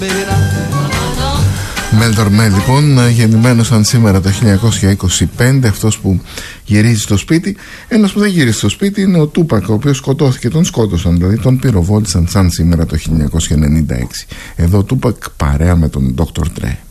Μέλτορ λοιπόν, γεννημένος σαν σήμερα το 1925, αυτός που γυρίζει στο σπίτι. Ένας που δεν γυρίζει στο σπίτι είναι ο Τούπακ, ο οποίος σκοτώθηκε, τον σκότωσαν, δηλαδή τον πυροβόλησαν σαν σήμερα το 1996. Εδώ ο Τούπακ παρέα με τον Dr. Dre.